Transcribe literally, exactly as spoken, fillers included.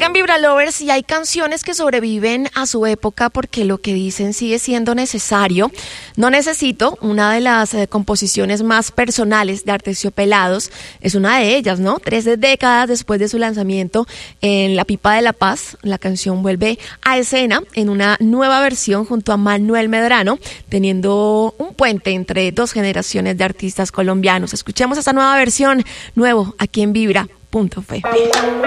Oigan, Vibra Lovers, y hay canciones que sobreviven a su época porque lo que dicen sigue siendo necesario. No necesito, una de las eh, composiciones más personales de Aterciopelados, es una de ellas, ¿no? Tres décadas después de su lanzamiento en La Pipa de la Paz, la canción vuelve a escena en una nueva versión junto a Manuel Medrano, teniendo un puente entre dos generaciones de artistas colombianos. Escuchemos esta nueva versión, nuevo, aquí en Vibra punto fe.